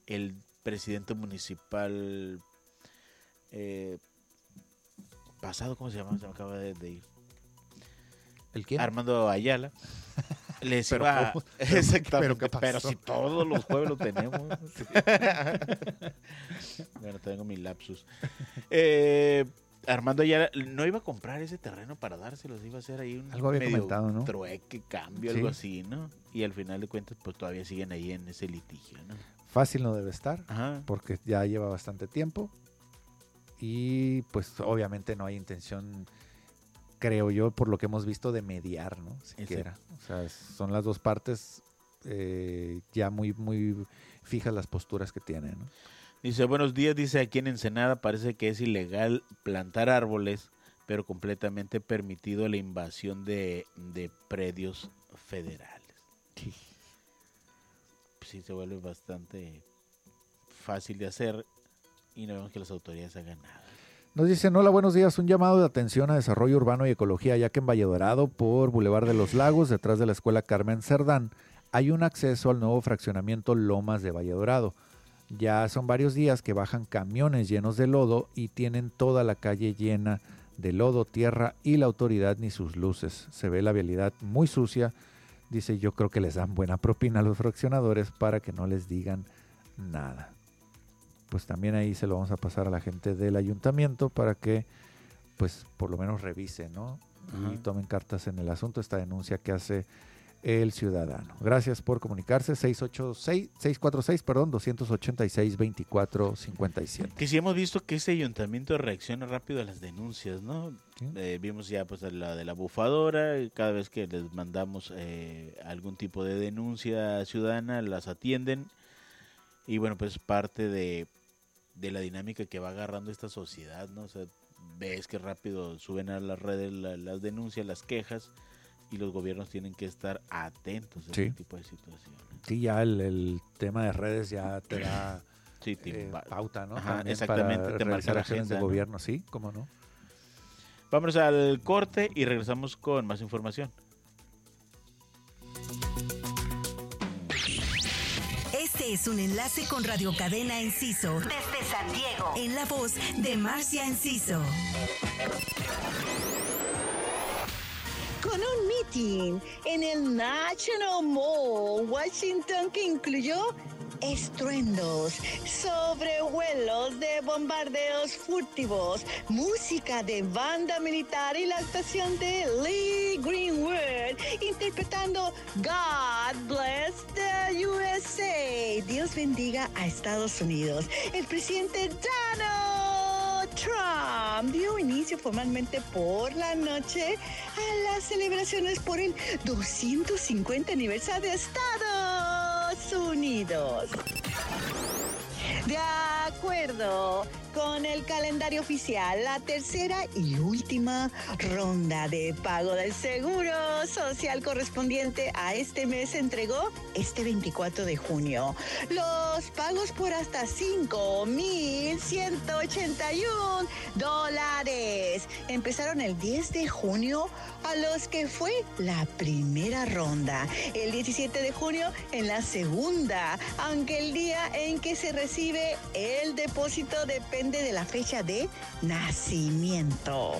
el presidente municipal pasado, ¿cómo se llama? Se me acaba de ir. ¿El quién? Armando Ayala. Les Pero iba... ¿cómo? Exactamente, ¿Pero qué pero pasó? si todos los pueblos tenemos. Bueno, tengo mi lapsus. Armando Ayala no iba a comprar ese terreno para dárselos, iba a hacer ahí un Algo había medio comentado, ¿no? trueque, cambio, Sí. algo así, ¿no? Y al final de cuentas, pues todavía siguen ahí en ese litigio, ¿no? Fácil no debe estar, Ajá. porque ya lleva bastante tiempo. Y pues obviamente no hay intención, creo yo, por lo que hemos visto, de mediar, ¿no? Siquiera. O sea, son las dos partes ya muy, muy fijas las posturas que tienen, ¿no? Dice, buenos días, dice, aquí en Ensenada parece que es ilegal plantar árboles, pero completamente permitido la invasión de predios federales. Sí. Sí, se vuelve bastante fácil de hacer y no vemos que las autoridades hagan nada. Nos dicen, hola, buenos días, un llamado de atención a desarrollo urbano y ecología, ya que en Valle Dorado, por Boulevard de los Lagos, detrás de la Escuela Carmen Cerdán, hay un acceso al nuevo fraccionamiento Lomas de Valle Dorado. Ya son varios días que bajan camiones llenos de lodo y tienen toda la calle llena de lodo, tierra y la autoridad ni sus luces. Se ve la vialidad muy sucia. Dice, yo creo que les dan buena propina a los fraccionadores para que no les digan nada. Pues también ahí se lo vamos a pasar a la gente del ayuntamiento para que, pues, por lo menos revisen, ¿no? Y tomen cartas en el asunto, esta denuncia que hace el ciudadano. Gracias por comunicarse. 686-286-2457. Que sí hemos visto que ese ayuntamiento reacciona rápido a las denuncias, ¿no? ¿Sí? Vimos ya pues la de la bufadora, y cada vez que les mandamos algún tipo de denuncia ciudadana, las atienden. Y bueno, pues parte de la dinámica que va agarrando esta sociedad, ¿no? O sea, ves que rápido suben a las redes las denuncias, las quejas, y los gobiernos tienen que estar atentos a Sí. este tipo de situaciones. Sí, ya el tema de redes ya te da Sí, pauta, ¿no? Ajá, También exactamente, para te marca realizar la acciones agenda, de ¿no? gobierno, sí, cómo no. Vamos al corte y regresamos con más información. Este es un enlace con Radio Cadena Enciso desde San Diego, en la voz de Marcia Enciso. Con un meeting en el National Mall, Washington, que incluyó estruendos, sobrevuelos de bombardeos furtivos, música de banda militar y la actuación de Lee Greenwood interpretando God Bless the USA. Dios bendiga a Estados Unidos. El presidente Donald Trump dio inicio formalmente por la noche a las celebraciones por el 250 aniversario de Estados Unidos. De acuerdo con el calendario oficial, la tercera y última ronda de pago del seguro social correspondiente a este mes se entregó este 24 de junio. Los pagos por hasta $5,181 empezaron el 10 de junio, a los que fue la primera ronda. El 17 de junio en la segunda, aunque el día en que se recibe el depósito depende de la fecha de nacimiento.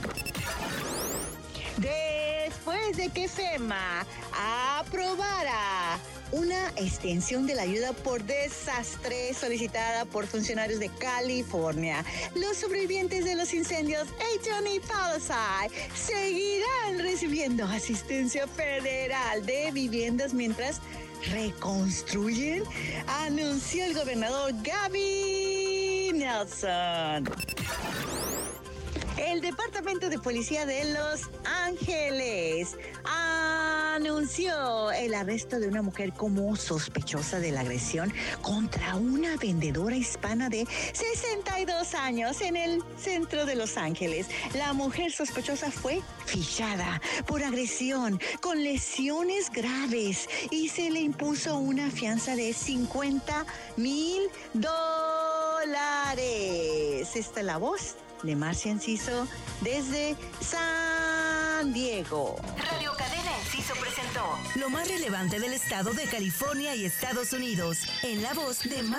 Después de que FEMA aprobara una extensión de la ayuda por desastre solicitada por funcionarios de California, los sobrevivientes de los incendios Ayton y Palisade seguirán recibiendo asistencia federal de viviendas mientras reconstruyen, anunció el gobernador Gavin Newsom. El Departamento de Policía de Los Ángeles anunció el arresto de una mujer como sospechosa de la agresión contra una vendedora hispana de 62 años en el centro de Los Ángeles. La mujer sospechosa fue fichada por agresión con lesiones graves y se le impuso una fianza de $50,000. Esta es la voz de Marcia Enciso desde San Diego. Radio Cadena Enciso presentó lo más relevante del estado de California y Estados Unidos, en la voz de